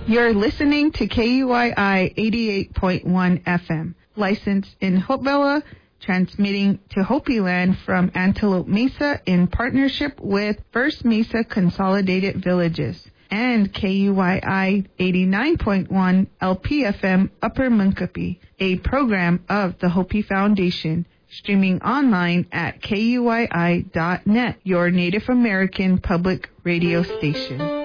You're listening to KUYI 88.1 FM, licensed in Hopevilla, transmitting to Hopi Land from Antelope Mesa in partnership with First Mesa Consolidated Villages, and KUYI 89.1 LPFM Upper Munkapi, a program of the Hopi Foundation, streaming online at KUYI.net, your Native American public radio station.